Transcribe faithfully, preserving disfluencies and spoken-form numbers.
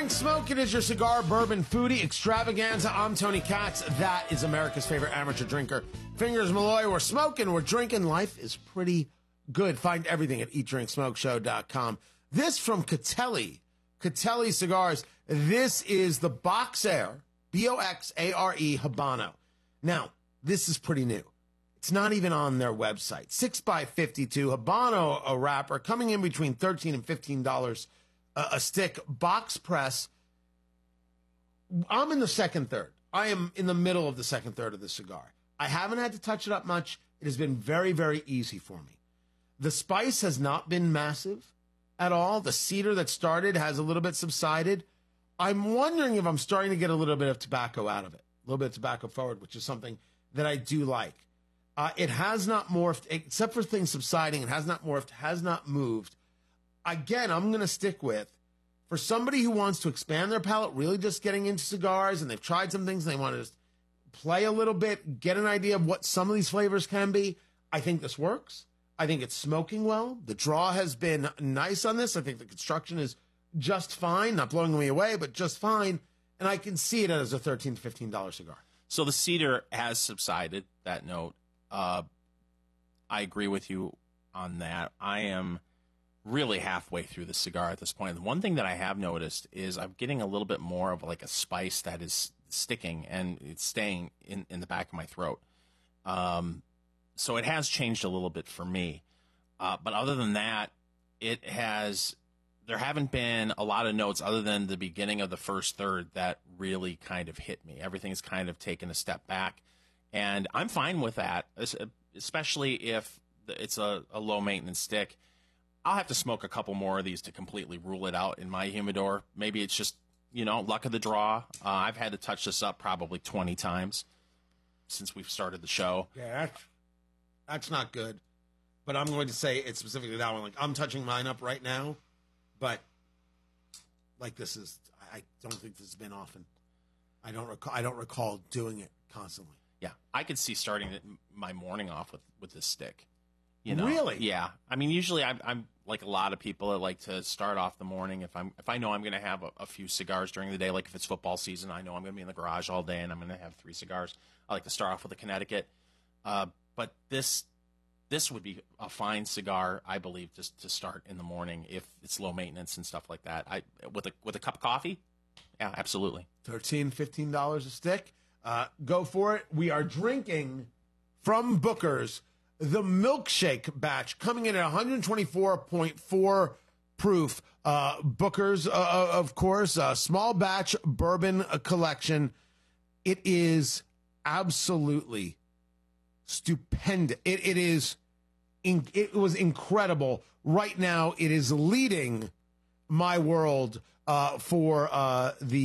Drink Smoke. It is your cigar bourbon foodie extravaganza. I'm Tony Katz. That is America's favorite amateur drinker. Fingers Malloy. We're smoking. We're drinking. Life is pretty good. Find everything at eat drink smoke show dot com. This from Catelli. Catelli Cigars. This is the Boxare, B O X A R E Habano. Now, this is pretty new. It's not even on their website. six by fifty-two Habano, a wrapper, coming in between thirteen and fifteen dollars a, a stick. Box press. I'm in the second third. I am in the middle of the second third of the cigar. I haven't had to touch it up much. It has been very, very easy for me. The spice has not been massive at all. The cedar that started has a little bit subsided. I'm wondering if I'm starting to get a little bit of tobacco out of it, a little bit of tobacco forward, which is something that I do like. Uh, it has not morphed, except for things subsiding. It has not morphed, has not moved. Again, I'm going to stick with, for somebody who wants to expand their palate, really just getting into cigars, and they've tried some things, and they want to just play a little bit, get an idea of what some of these flavors can be, I think this works. I think it's smoking well. The draw has been nice on this. I think the construction is just fine, not blowing me away, but just fine. And I can see it as a thirteen to fifteen dollars cigar. So the cedar has subsided, that note. Uh, I agree with you on that. I am really halfway through the cigar at this point. The one thing that I have noticed is I'm getting a little bit more of like a spice that is sticking and it's staying in, in the back of my throat. Um, so it has changed a little bit for me. Uh, but other than that, it has... There haven't been a lot of notes other than the beginning of the first third that really kind of hit me. Everything's kind of taken a step back, and I'm fine with that, especially if it's a, a low-maintenance stick. I'll have to smoke a couple more of these to completely rule it out in my humidor. Maybe it's just, you know, luck of the draw. Uh, I've had to touch this up probably twenty times since we've started the show. Yeah, that's, that's not good. But I'm going to say it's specifically that one. Like, I'm touching mine up right now. But, like, this is, I don't think this has been often. I don't recall, I don't recall doing it constantly. Yeah, I could see starting my morning off with, with this stick. You know? Really? Yeah. I mean, usually I'm, I'm like a lot of people that like to start off the morning. If I'm if I know I'm going to have a, a few cigars during the day, like if it's football season, I know I'm going to be in the garage all day and I'm going to have three cigars. I like to start off with a Connecticut. Uh, but this... This would be a fine cigar, I believe, just to start in the morning if it's low maintenance and stuff like that. I with a with a cup of coffee, yeah, absolutely. Thirteen, fifteen dollars a stick. Uh, go for it. We are drinking from Booker's the milkshake batch, coming in at one twenty-four point four proof. Uh, Booker's, uh, of course, a small batch bourbon collection. It is absolutely stupendous. It it is. In, it was incredible. Right now, it is leading my world uh, for uh, the